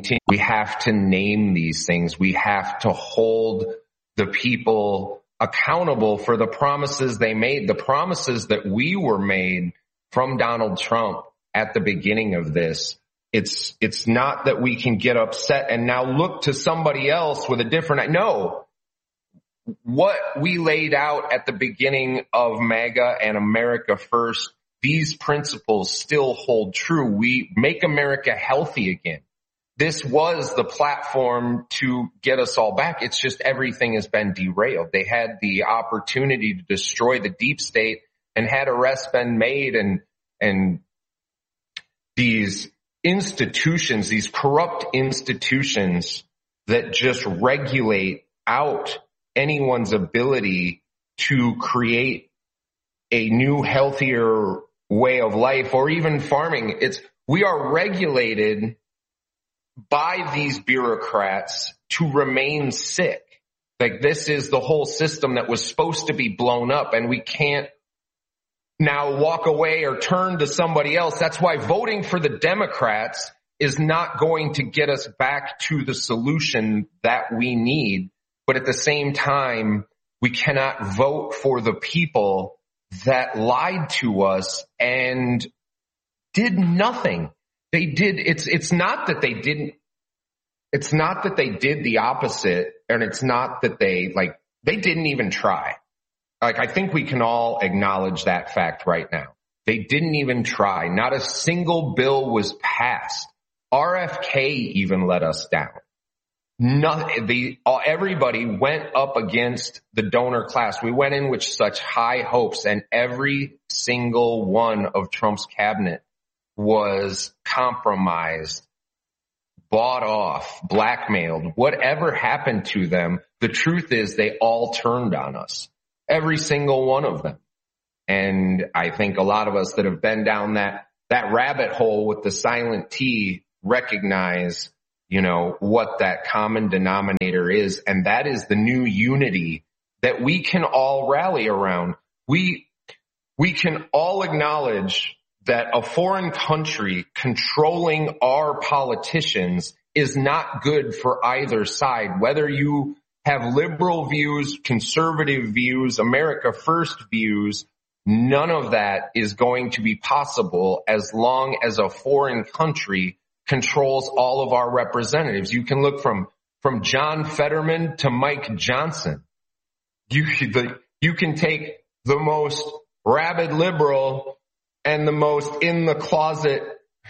We have to name these things. We have to hold the people accountable for the promises they made, the promises that we were made from Donald Trump at the beginning of this. It's not that we can get upset and now look to somebody else with a different, no. What we laid out at the beginning of MAGA and America First, these principles still hold true. We make America healthy again. This was the platform to get us all back. It's just everything has been derailed. They had the opportunity to destroy the deep state, and had arrests been made, and these institutions, these corrupt institutions that just regulate out anyone's ability to create a new, healthier way of life, or even farming. We are regulated by these bureaucrats to remain sick. Like, this is the whole system that was supposed to be blown up, and we can't now walk away or turn to somebody else. That's why voting for the Democrats is not going to get us back to the solution that we need. But at the same time, we cannot vote for the people that lied to us and did nothing. They did. It's not that they didn't. It's not that they did the opposite, and it's not that they didn't even try. I think we can all acknowledge that fact right now. They didn't even try. Not a single bill was passed. RFK even let us down. Everybody went up against the donor class. We went in with such high hopes, and every single one of Trump's cabinet was compromised, bought off, blackmailed. Whatever happened to them, the truth is they all turned on us. Every single one of them. And I think a lot of us that have been down that rabbit hole with the silent T recognize, what that common denominator is. And that is the new unity that we can all rally around. We can all acknowledge that a foreign country controlling our politicians is not good for either side. Whether you have liberal views, conservative views, America First views, none of that is going to be possible as long as a foreign country controls all of our representatives. You can look from John Fetterman to Mike Johnson. You can take the most rabid liberal and the most in the closet.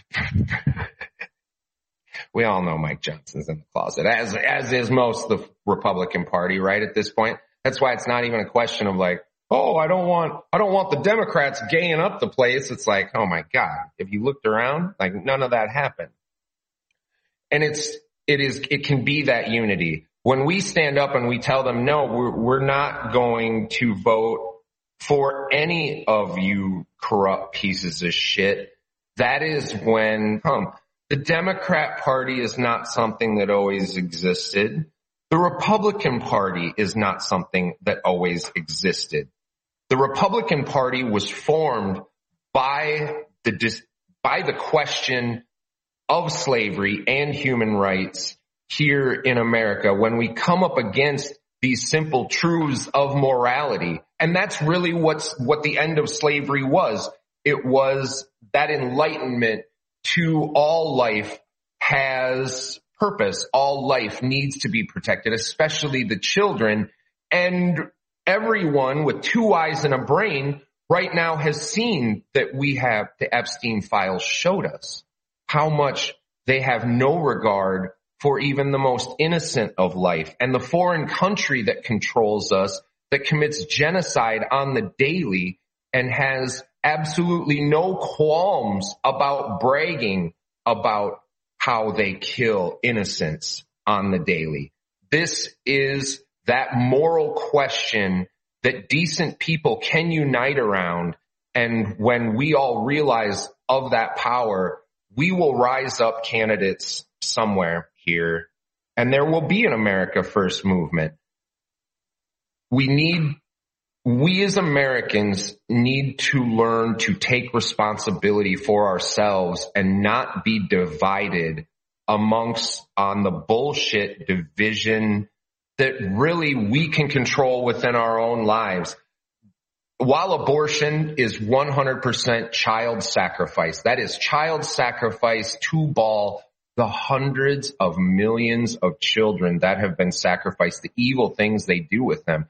We all know Mike Johnson's in the closet, as is most of the Republican Party, right, at this point. That's why it's not even a question of I don't want the Democrats gaying up the place. It's like, oh my God, if you looked around, none of that happened. And it can be that unity. When we stand up and we tell them, no, we're not going to vote for any of you corrupt pieces of shit, that is when, the Democrat Party is not something that always existed. The Republican Party is not something that always existed. The Republican Party was formed by the question of slavery and human rights here in America when we come up against these simple truths of morality. And that's really what the end of slavery was. It was that enlightenment to all life has purpose. All life needs to be protected, especially the children. And everyone with two eyes and a brain right now has seen that the Epstein files showed us how much they have no regard for even the most innocent of life. And the foreign country that controls us, that commits genocide on the daily and has absolutely no qualms about bragging about how they kill innocents on the daily. This is that moral question that decent people can unite around. And when we all realize of that power, we will rise up candidates somewhere here, and there will be an America First movement. We as Americans need to learn to take responsibility for ourselves and not be divided on the bullshit division that really we can control within our own lives. While abortion is 100% child sacrifice, that is child sacrifice to ball the hundreds of millions of children that have been sacrificed, the evil things they do with them.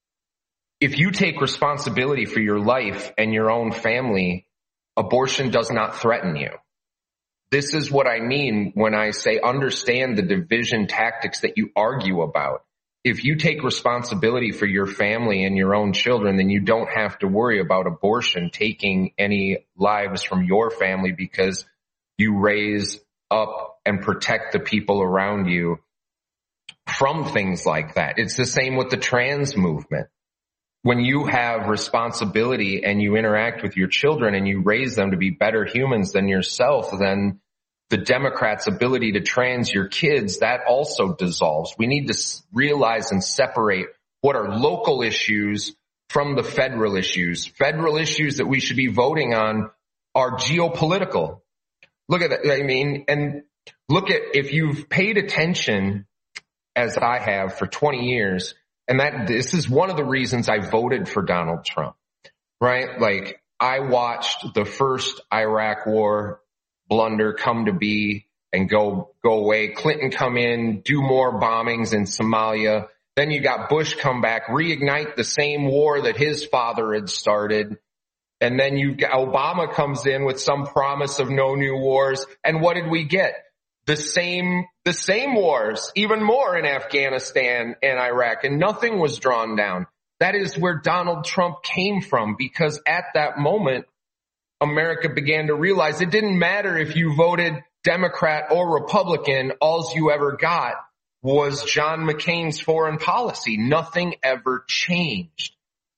If you take responsibility for your life and your own family, abortion does not threaten you. This is what I mean when I say understand the division tactics that you argue about. If you take responsibility for your family and your own children, then you don't have to worry about abortion taking any lives from your family because you raise up and protect the people around you from things like that. It's the same with the trans movement. When you have responsibility and you interact with your children and you raise them to be better humans than yourself, then the Democrats' ability to trans your kids, that also dissolves. We need to realize and separate what are local issues from the federal issues. Federal issues that we should be voting on are geopolitical. Look at that. I mean, and look at, if you've paid attention, as I have for 20 years, and that this is one of the reasons I voted for Donald Trump, right? Like, I watched the first Iraq war blunder come to be and go away. Clinton come in, do more bombings in Somalia. Then you got Bush come back, reignite the same war that his father had started. And then you've got Obama comes in with some promise of no new wars. And what did we get? The same wars, even more in Afghanistan and Iraq, and nothing was drawn down. That is where Donald Trump came from, because at that moment, America began to realize it didn't matter if you voted Democrat or Republican. All you ever got was John McCain's foreign policy. Nothing ever changed.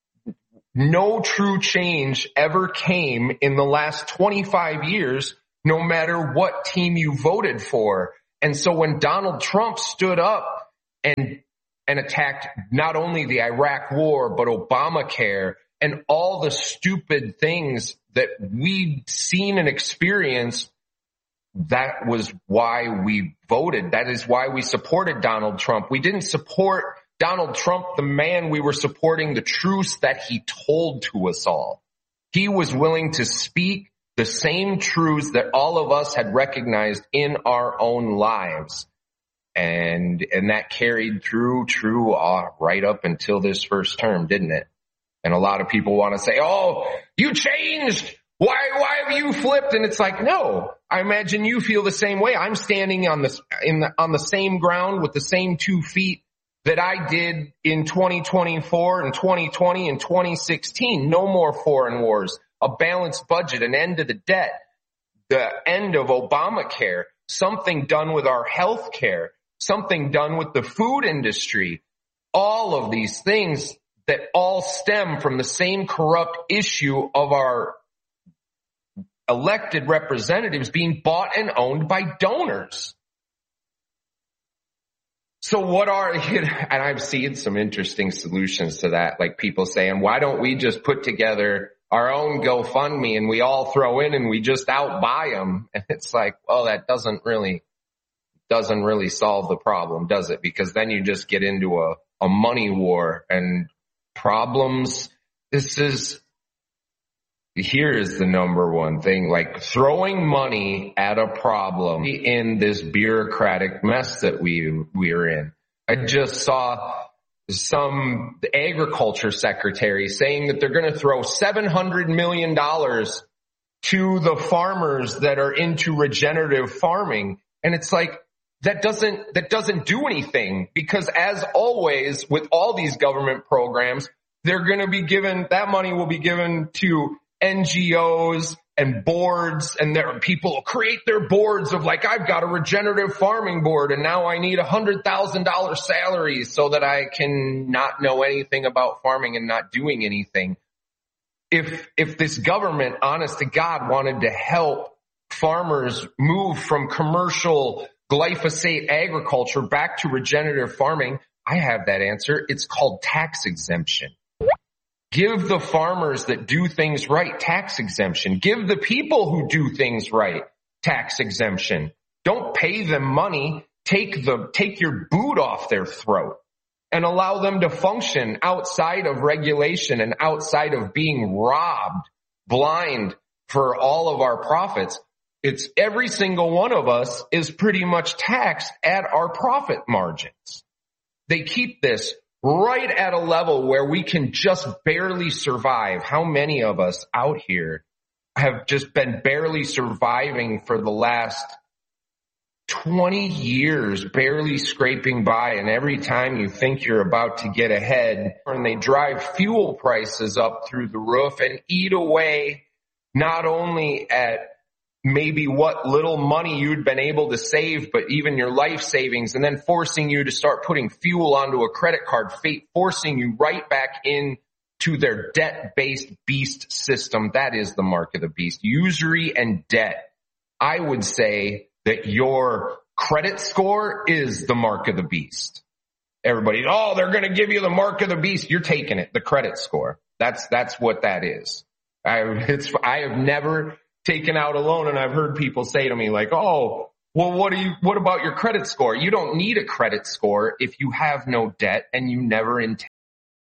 No true change ever came in the last 25 years, no matter what team you voted for. And so when Donald Trump stood up and attacked not only the Iraq war, but Obamacare and all the stupid things that we'd seen and experienced, that was why we voted. That is why we supported Donald Trump. We didn't support Donald Trump, the man. We were supporting the truths that he told to us all. He was willing to speak the same truths that all of us had recognized in our own lives. And that carried through right up until this first term, didn't it? And a lot of people want to say, oh, you changed. Why have you flipped? And it's like, no, I imagine you feel the same way. I'm standing on the same ground with the same 2 feet that I did in 2024 and 2020 and 2016. No more foreign wars, a balanced budget, an end to the debt, the end of Obamacare, something done with our health care, something done with the food industry, all of these things that all stem from the same corrupt issue of our elected representatives being bought and owned by donors. So and I've seen some interesting solutions to that, like people saying, why don't we just put together our own GoFundMe and we all throw in and we just outbuy them? And it's like, well, that doesn't really solve the problem, does it? Because then you just get into a money war and problems. Here is the number one thing, like throwing money at a problem in this bureaucratic mess that we're in. I just saw some agriculture secretary saying that they're going to throw $700 million to the farmers that are into regenerative farming. And it's like, that doesn't do anything, because as always with all these government programs, they're going to be given, that money will be given to NGOs and boards, and people create their boards of like, I've got a regenerative farming board and now I need $100,000 salary so that I can not know anything about farming and not doing anything. If this government, honest to God, wanted to help farmers move from commercial glyphosate agriculture back to regenerative farming, I have that answer. It's called tax exemption. Give the farmers that do things right tax exemption. Give the people who do things right tax exemption. Don't pay them money. Take your boot off their throat and allow them to function outside of regulation and outside of being robbed blind for all of our profits. It's every single one of us is pretty much taxed at our profit margins. They keep this right at a level where we can just barely survive. How many of us out here have just been barely surviving for the last 20 years, barely scraping by, and every time you think you're about to get ahead, and they drive fuel prices up through the roof and eat away not only at maybe what little money you'd been able to save, but even your life savings, and then forcing you to start putting fuel onto a credit card, forcing you right back into their debt-based beast system. That is the mark of the beast. Usury and debt. I would say that your credit score is the mark of the beast. Everybody, they're going to give you the mark of the beast. You're taking it, the credit score. That's what that is. I have never taken out a loan, and I've heard people say to me like, well, what about your credit score? You don't need a credit score if you have no debt and you never intend